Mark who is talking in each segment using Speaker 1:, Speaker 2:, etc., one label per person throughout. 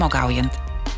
Speaker 1: Mogaujant.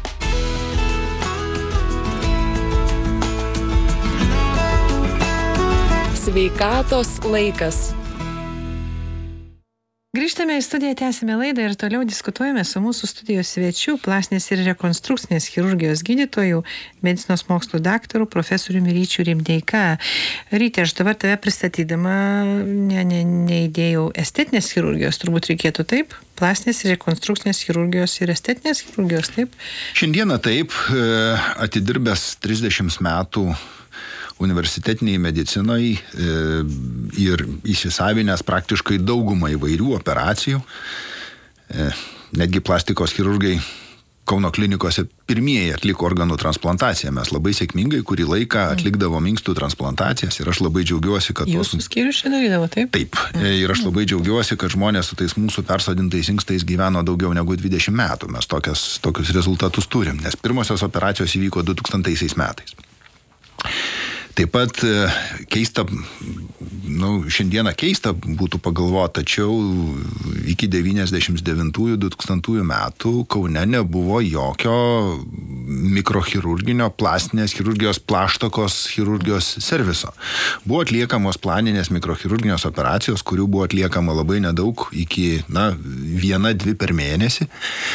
Speaker 1: Sveikatos laikas.
Speaker 2: Grįžtame į studiją, tęsime laidą ir toliau diskutuojame su mūsų studijos svečiu, plastinės ir rekonstrukcinės chirurgijos gydytoju, medicinos mokslų daktaru, profesoriumi Ryčiu Rimdeika. Ryti, aš dabar tave pristatydama neįdėjau estetinės chirurgijos, turbūt reikėtų taip? Plastinės ir rekonstrukcinės chirurgijos ir estetinės chirurgijos, taip?
Speaker 3: Šiandieną taip, atidirbęs 30 metų universitetiniai medicinoje ir įsisavinęs praktiškai daugumą įvairių operacijų. Netgi plastikos chirurgai Kauno klinikose pirmieji atliko organų transplantaciją. Mes labai sėkmingai kurį laiką atlikdavom inkstų transplantacijas ir aš labai džiaugiuosi, kad...
Speaker 2: Jūsų skyrius čia darydavo, taip?
Speaker 3: Taip. Ir aš labai džiaugiuosi, kad žmonės su tais mūsų persodintais inkstais gyveno daugiau negu 20 metų. Mes tokius rezultatus turim, nes pirmosios operacijos įvyko 2000 metais. Taip pat keista, šiandieną keista būtų pagalvoti, tačiau iki 99-2000 metų Kaune nebuvo jokio mikrochirurginio, plastinės chirurgijos, plaštakos chirurgijos serviso. Buvo atliekamos planinės mikrochirurginės operacijos, kurių buvo atliekama labai nedaug, iki 1-2 per mėnesį.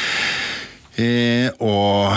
Speaker 3: O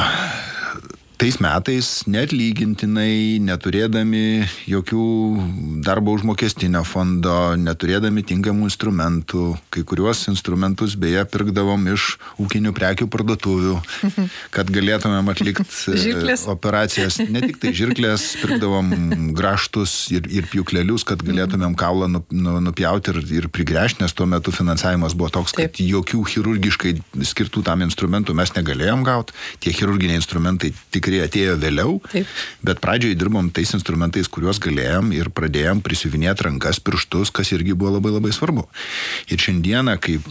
Speaker 3: tais metais neatlygintinai, neturėdami jokių darbo užmokestinio fondo, neturėdami tinkamų instrumentų, kai kuriuos instrumentus beje pirkdavom iš ūkinių prekių parduotuvių, kad galėtumėm atlikti operacijas. Ne tik tai žirklės, pirkdavom grąžtus ir pjūklelius, kad galėtumėm kaulą nupjauti ir prigręžti, nes tuo metu finansavimas buvo toks, kad jokių chirurgiškai skirtų tam instrumentų mes negalėjom gauti. Tie chirurginiai instrumentai tikrai atėjo vėliau, bet pradžioje dirbom tais instrumentais, kuriuos galėjom ir pradėjom prisiuvinėti rankas, pirštus, kas irgi buvo labai labai svarbu. Ir šiandieną, kai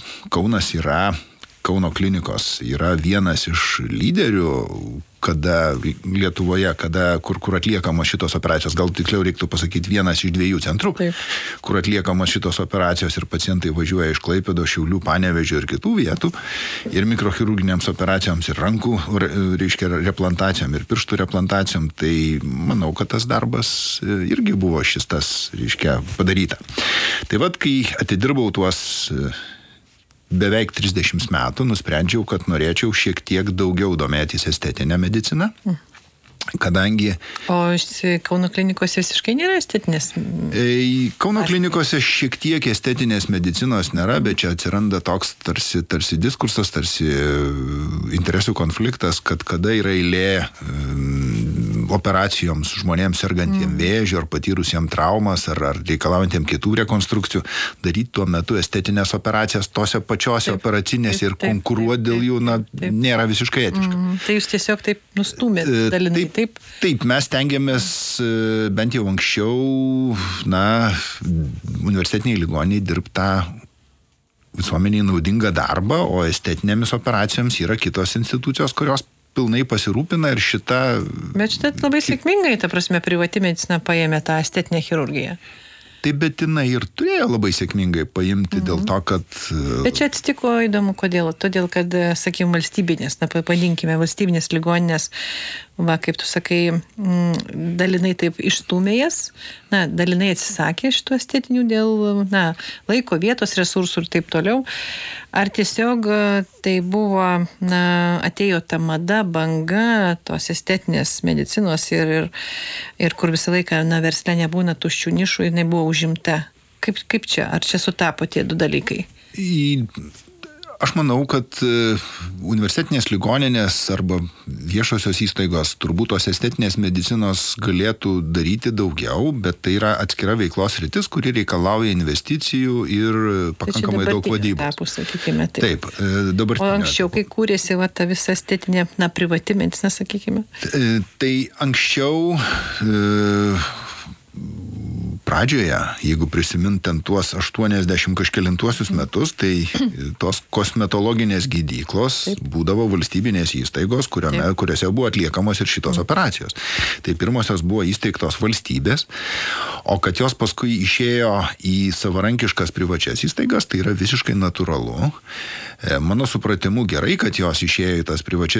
Speaker 3: Kauno klinikos yra vienas iš lyderių, kada Lietuvoje, kur atliekamos šitos operacijos, gal tiksliau reiktų pasakyti vienas iš 2 centrų, kur atliekamos šitos operacijos ir pacientai važiuoja iš Klaipėdos, Šiaulių, Panevėžio ir kitų vietų, ir mikrochirurginėms operacijoms, ir rankų, replantacijom, ir pirštų replantacijom, tai manau, kad tas darbas irgi buvo padaryta. Tai vat, kai atidirbau tuos beveik 30 metų, nusprendžiau, kad norėčiau šiek tiek daugiau domėtis estetinę mediciną, kadangi...
Speaker 2: O Kauno klinikose visiškai nėra estetinės?
Speaker 3: Kauno klinikose šiek tiek estetinės medicinos nėra, bet čia atsiranda toks tarsi diskursas, tarsi interesų konfliktas, kad kada yra eilė operacijoms žmonėms sergantiem vėžiu ar patyrusiem traumas ar reikalaujantiem kitų rekonstrukcijų, daryti tuo metu estetinės operacijas tose pačiose operacinėse ir konkuruoti dėl jų nėra visiškai etiška.
Speaker 2: Tai jūs tiesiog taip nustūmėt dalinai, taip?
Speaker 3: Taip, mes tengiamės bent jau anksčiau, universitetiniai ligoniai dirbtą visuomeniai naudingą darbą, o estetinėmis operacijoms yra kitos institucijos, kurios pilnai pasirūpina ir šita...
Speaker 2: Bet šitą labai sėkmingai, ta prasme, privati medicina paėmė tą estetinę chirurgiją.
Speaker 3: Taip, bet jinai ir turėjo labai sėkmingai paimti dėl to, kad...
Speaker 2: Bet čia atsitiko įdomu, kodėl. Todėl, kad, sakykime, valstybinės, pavadinkime, valstybinės ligoninės, kaip tu sakai, dalinai taip išstūmė jas, dalinai atsisakė šitų estetinių dėl, laiko, vietos, resursų ir taip toliau. Ar tiesiog tai buvo, atėjo ta mada, banga tos estetinės medicinos ir kur visą laiką, versle nebūna tuščių nišų, jinai buvo užimta. Kaip čia? Ar čia sutapo tie 2 dalykai?
Speaker 3: Aš manau, kad universitetinės ligoninės arba viešosios įstaigos turbūt tos estetinės medicinos galėtų daryti daugiau, bet tai yra atskira veiklos sritis, kuri reikalauja investicijų ir pakankamai daug vadybos. Taip, dabartinė.
Speaker 2: O anksčiau, kai kūrėsi ta visa estetinė, privati medicina, sakykime?
Speaker 3: Tai anksčiau pradžioje, jeigu prisimint ten tuos 80 kažkelintuosius metus, tai tos kosmetologinės gydyklos būdavo valstybinės įstaigos, kuriuose buvo atliekamos ir šitos operacijos. Tai pirmosios buvo įsteigtos valstybės, o kad jos paskui išėjo į savarankiškas privačias įstaigas, tai yra visiškai natūralu. Mano supratimu gerai, kad jos išėjo į tas privačias